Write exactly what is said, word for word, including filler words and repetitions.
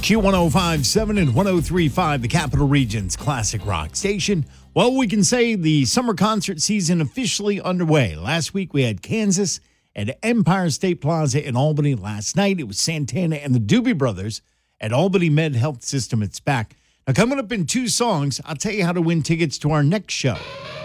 Q one oh five point seven and one oh three point five, the Capital Region's classic rock station. Well, we can say the summer concert season officially underway. Last week we had Kansas at Empire State Plaza in Albany. Last night it was Santana and the Doobie Brothers at Albany Med Health System. It's back. Now, coming up in two songs, I'll tell you how to win tickets to our next show.